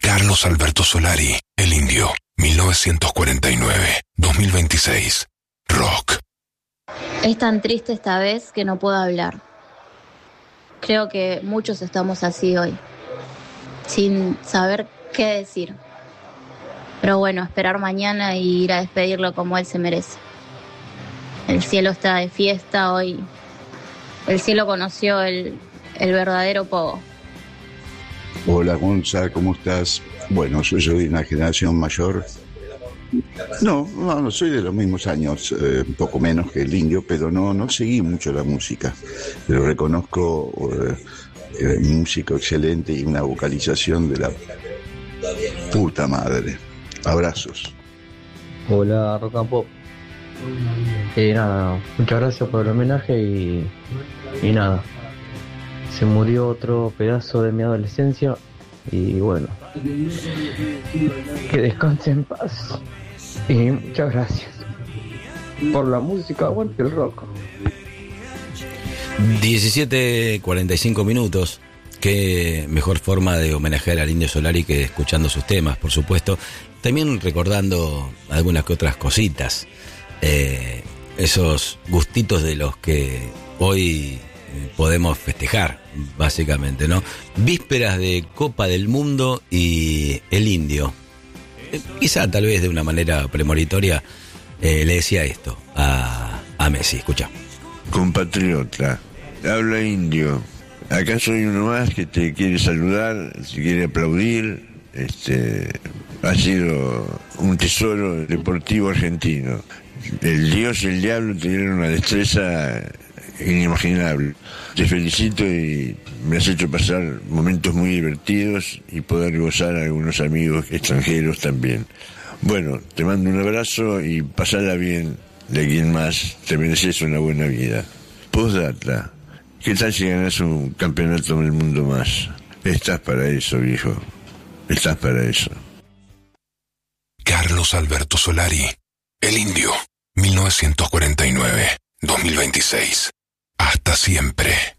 Carlos Alberto Solari, El Indio, 1949-2026. Rock. Es tan triste esta vez que no puedo hablar. Creo que muchos estamos así hoy, sin saber qué decir. Pero bueno, esperar mañana y ir a despedirlo como él se merece. El cielo está de fiesta hoy. El cielo conoció el verdadero pogo. Hola Gonza, ¿cómo estás? Bueno, yo soy de una generación mayor. No soy de los mismos años, un poco menos que el Indio, pero no seguí mucho la música. Pero reconozco música excelente y una vocalización de la puta madre. Abrazos. Hola Rock and Pop. Nada, muchas gracias por el homenaje y nada. Se murió otro pedazo de mi adolescencia y bueno, que descanse en paz y muchas gracias por la música, aguante el rock. 17:45 minutos. Qué mejor forma de homenajear al Indio Solari que escuchando sus temas, por supuesto. También recordando algunas que otras cositas, esos gustitos de los que hoy podemos festejar, básicamente, ¿no? Vísperas de Copa del Mundo y el Indio. Quizá tal vez de una manera premonitoria le decía esto a Messi. Escucha. Compatriota, habla Indio. Acá soy uno más que te quiere saludar, te quiere aplaudir. Ha sido un tesoro deportivo argentino. El Dios y el diablo tuvieron una destreza inimaginable. Te felicito y me has hecho pasar momentos muy divertidos y poder gozar a algunos amigos extranjeros también. Bueno, te mando un abrazo y pasala bien de quien más, te mereces una buena vida. Postdata, ¿qué tal si ganas un campeonato del mundo más? Estás para eso, viejo. Estás para eso. Carlos Alberto Solari, El Indio, 1949-2026. Hasta siempre.